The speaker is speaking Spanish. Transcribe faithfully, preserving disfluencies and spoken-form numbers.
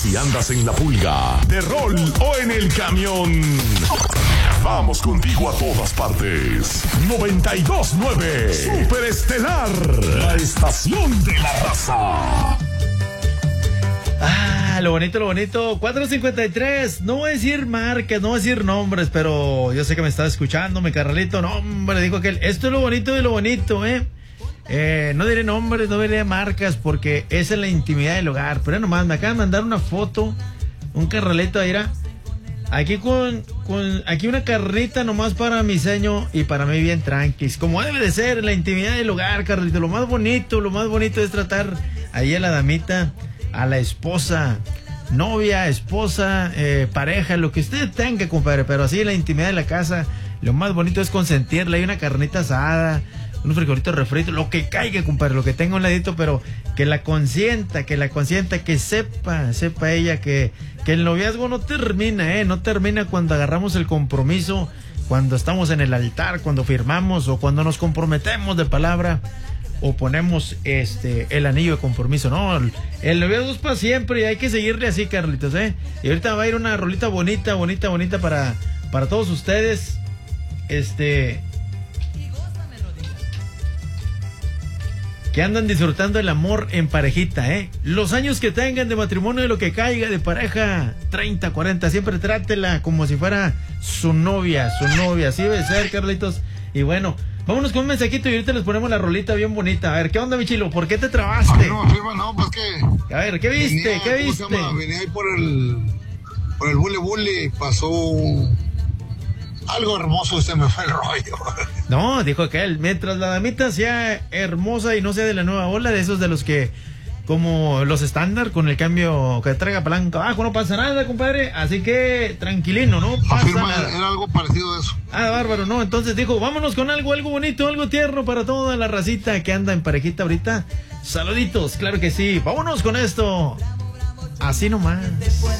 Si andas en la pulga, de rol o en el camión, vamos contigo a todas partes. noventa y dos punto nueve Super Estelar, la estación de la raza. Ah, lo bonito, lo bonito. cuatro cincuenta y tres. No voy a decir marcas, no voy a decir nombres, pero yo sé que me está escuchando, mi carnalito. No, hombre, dijo aquel. Esto es lo bonito de lo bonito, ¿eh? Eh, no diré nombres, no diré marcas, porque esa es la intimidad del hogar. Pero nomás, me acaban de mandar una foto, un carnalito ahí, era. Aquí con, con, aquí una carnita nomás para mi seño y para mí bien tranquis. Como debe de ser, la intimidad del hogar, carnalito. Lo más bonito, lo más bonito es tratar ahí a la damita, a la esposa, novia, esposa, eh, pareja, lo que usted tenga, compadre, pero así la intimidad de la casa, lo más bonito es consentirla. Hay una carnita asada, unos frijolitos refritos, lo que caiga, compadre, lo que tenga a un ladito, pero que la consienta, que la consienta, que sepa, sepa ella que, que el noviazgo no termina, eh, no termina cuando agarramos el compromiso, cuando estamos en el altar, cuando firmamos o cuando nos comprometemos de palabra o ponemos este el anillo de compromiso. No, el, el noviazgo es para siempre y hay que seguirle así, Carlitos, ¿eh? Y ahorita va a ir una rolita bonita, bonita, bonita para, para todos ustedes. Este... que andan disfrutando el amor en parejita, ¿eh? Los años que tengan de matrimonio, de lo que caiga de pareja, treinta, cuarenta, siempre trátela como si fuera su novia, su novia. Así debe ser, Carlitos. Y bueno, vámonos con un mensajito y ahorita les ponemos la rolita bien bonita. A ver, ¿qué onda, mi chilo? ¿Por qué te trabaste? Ah, no, arriba no, pues que... A ver, ¿qué viste? Venía, ¿Qué viste? Venía ahí por el... por el bule bule y pasó... algo hermoso y se me fue el rollo. No, dijo aquel, mientras la damita sea hermosa y no sea de la nueva ola, de esos de los que, como los estándar, con el cambio que traiga palanca abajo, no pasa nada, compadre. Así que tranquilino, no pasa Afirma, nada. era algo parecido a eso. Ah, bárbaro, no. Entonces dijo, vámonos con algo, algo bonito, algo tierno para toda la racita que anda en parejita ahorita. Saluditos, claro que sí. Vámonos con esto. Así nomás.